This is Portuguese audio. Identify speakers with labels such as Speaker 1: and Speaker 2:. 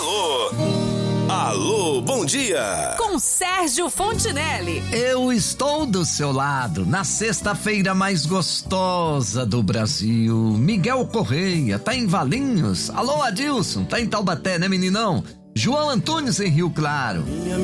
Speaker 1: Alô, alô, bom dia.
Speaker 2: Com Sérgio Fontinelli.
Speaker 3: Eu estou do seu lado na sexta-feira mais gostosa do Brasil. Miguel Correia tá em Valinhos. Alô, Adilson, tá em Taubaté, né, meninão? João Antunes em Rio Claro.